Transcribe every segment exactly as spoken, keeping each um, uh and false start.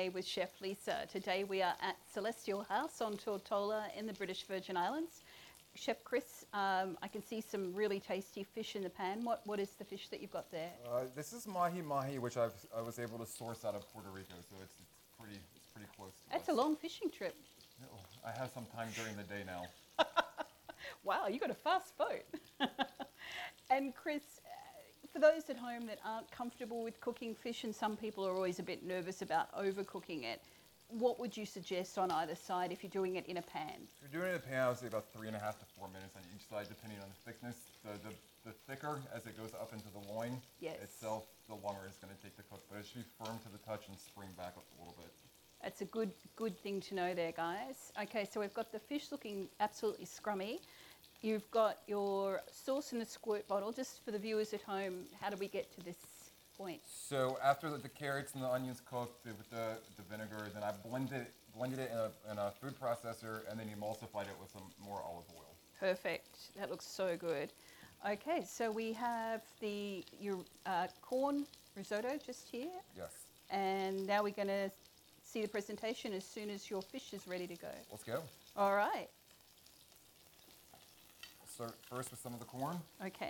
Day with Chef Lisa. Today we are at Celestial House on Tortola in the British Virgin Islands. Chef Chris, um, I can see some really tasty fish in the pan. What What is the fish that you've got there? Uh, this is mahi mahi, which I've, I was able to source out of Puerto Rico, so it's, it's pretty it's pretty close to That's us. a long fishing trip. No, I have some time during the day now. Wow, you got a fast boat. And Chris, uh, for those at home that aren't comfortable with cooking fish, and some people are always a bit nervous about overcooking it, what would you suggest on either side if you're doing it in a pan? If you're doing it in a pan, I would say about three and a half to four minutes on each side, depending on the thickness. The the, the thicker as it goes up into the loin Yes. itself, the longer it's going to take to cook. But it should be firm to the touch and spring back up a little bit. That's a good good thing to know there, guys. Okay, so we've got the fish looking absolutely scrummy. You've got your sauce in the squirt bottle. Just for the viewers at home, how do we get to this point? So after the, the carrots and the onions cooked with the, the vinegar, then I blended it, blended it in a, in a food processor and then emulsified it with some more olive oil. Perfect. That looks so good. Okay, so we have the your uh, corn risotto just here. Yes. And now we're going to see the presentation as soon as your fish is ready to go. Let's go. All right. Start first with some of the corn. Okay.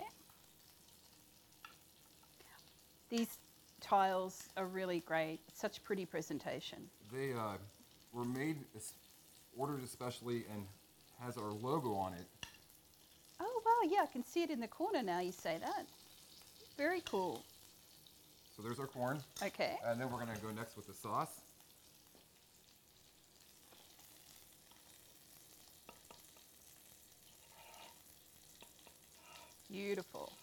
These tiles are really great. Such pretty presentation. They uh, were made, ordered especially, and has our logo on it. Oh, wow. Yeah, I can see it in the corner now you say that. Very cool. So there's our corn. Okay. And then we're going to go next with the sauce. Beautiful.